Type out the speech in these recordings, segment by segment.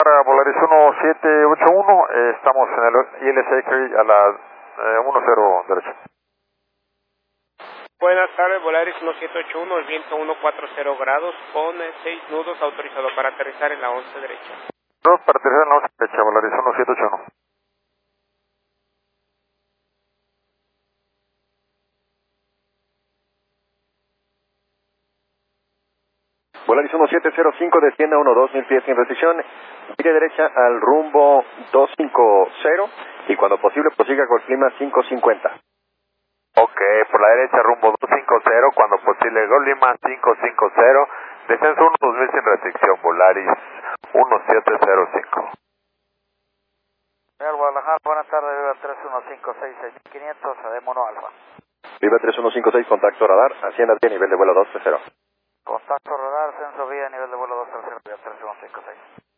Para Volaris 1781, estamos en el ILS Carey a las 10 derecha. Buenas tardes, Volaris 1781, el viento 140 grados, con 6 nudos, autorizado para aterrizar en la 11 derecha. No, para aterrizar en la 11 derecha, Volaris 1781. Volaris 1705, descienda 12.000 pies sin restricción, gire derecha al rumbo 250 y cuando posible prosiga con clima 550. Ok, por la derecha rumbo 250, cuando posible Gol Lima 550, descenso 1-2000 sin restricción, Volaris 1705. Real Guadalajara, buenas tardes, Viva 3156-6500, de Mono Alfa. Viva 3156, contacto radar, ascienda a nivel de vuelo 230. Contacto radar, censo vía, nivel de vuelo 230, Viva 3156.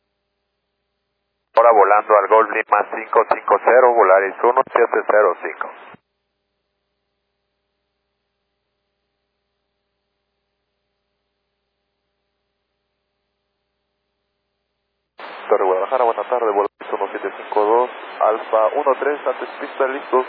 Ahora volando al Gol Lima 550, Volaris 1705. Torre Guadalajara, buenas tardes, Volaris 1752, Alfa 13, antes pista, listos.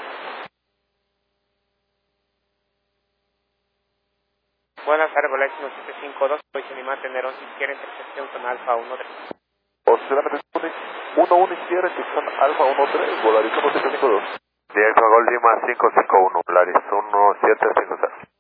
Buenas tardes, Volaris 1752, soy Sinimá, Tenerón, si quiere intersección con Alfa 13. Oscilante 11 izquierda, sección Alfa 13, Volaris 1752. Directo a Gol Lima 551, Volaris 1750.